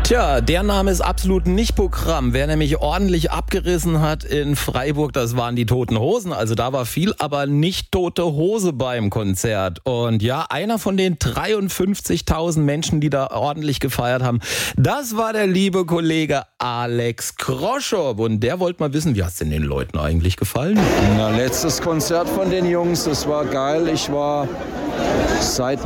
Tja, der Name ist absolut nicht Programm. Wer nämlich ordentlich abgerissen hat in Freiburg, das waren die Toten Hosen. Also da war viel, aber nicht Tote Hose beim Konzert. Und ja, einer von den 53.000 Menschen, die da ordentlich gefeiert haben, das war der liebe Kollege Alex Kroschow. Und der wollte mal wissen, wie hat es denn den Leuten eigentlich gefallen? Na, letztes Konzert von den Jungs, das war geil. Ich war seit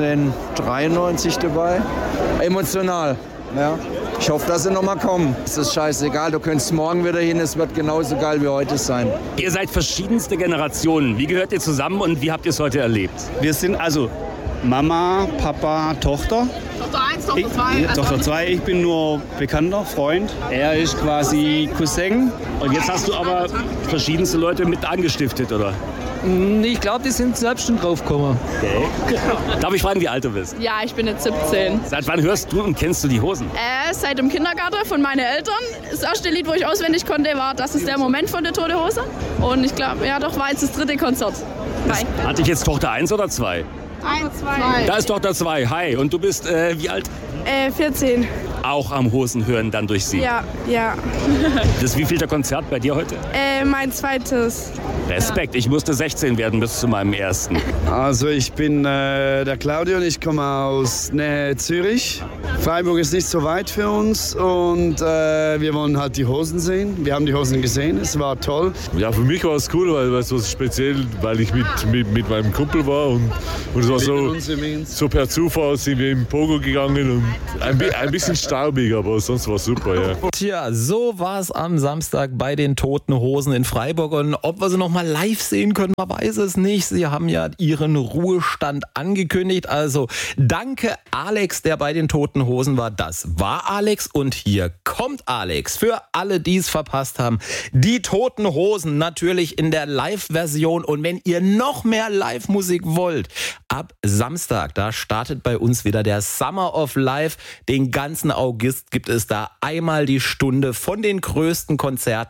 1993 dabei. Emotional. Ja. Ich hoffe, dass sie nochmal kommen. Es ist scheißegal, du könntest morgen wieder hin, es wird genauso geil wie heute sein. Ihr seid verschiedenste Generationen. Wie gehört ihr zusammen und wie habt ihr es heute erlebt? Wir sind also Mama, Papa, Tochter. Tochter 1, Tochter 2. Tochter 2, ich bin nur Bekannter, Freund. Er ist quasi Cousin. Und jetzt hast du aber verschiedenste Leute mit angestiftet, oder? Ich glaube, die sind selbst schon drauf gekommen. Okay. Darf ich fragen, wie alt du bist? Ja, ich bin jetzt 17. Seit wann hörst du und kennst du die Hosen? Seit dem Kindergarten von meinen Eltern. Das erste Lied, wo ich auswendig konnte, war Das ist der Moment von der Tote Hose. Und ich glaube, ja doch, war jetzt das 3. Konzert. Hi. Hatte ich jetzt Tochter 1 oder 2? 1, 2. Da ist Tochter 2. Hi. Und du bist wie alt? 14. Auch am Hosen hören dann durch sie. Ja. Das wievielte Konzert bei dir heute? Mein zweites. Respekt, ich musste 16 werden bis zu meinem ersten. Also ich bin der Claudio und ich komme aus Nähe Zürich. Freiburg ist nicht so weit für uns und wir wollen halt die Hosen sehen. Wir haben die Hosen gesehen, es war toll. Ja, für mich war es cool, weil es was speziell, weil ich mit meinem Kumpel war und es war so per Zufall sind wir im Pogo gegangen und ein bisschen staubig, aber sonst war es super, ja. Tja, so war es am Samstag bei den Toten Hosen in Freiburg. Und ob wir sie noch mal live sehen können, man weiß es nicht. Sie haben ja ihren Ruhestand angekündigt. Also danke Alex, der bei den Toten Hosen war. Das war Alex und hier kommt Alex. Für alle, die es verpasst haben, die Toten Hosen natürlich in der Live-Version. Und wenn ihr noch mehr Live-Musik wollt, ab Samstag, da startet bei uns wieder der Summer of Life. Den ganzen August gibt es da einmal die Stunde von den größten Konzerten